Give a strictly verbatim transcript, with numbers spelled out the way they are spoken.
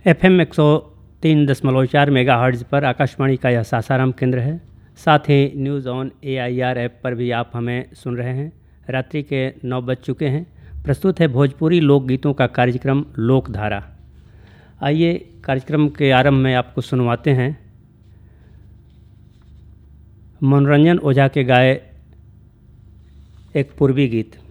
F M एक सौ तीन दशमलव चार मेगा हर्ट्ज पर आकाशवाणी का यह सासाराम केंद्र है। साथ ही news on A I R app पर भी आप हमें सुन रहे हैं। रात्रि के नौ बज चुके हैं। प्रस्तुत है भोजपुरी लोकगीतों का कार्यक्रम लोकधारा। आइए कार्यक्रम के आरंभ में आपको सुनवाते हैं मनोरंजन ओझा के गाए एक पूर्वी गीत।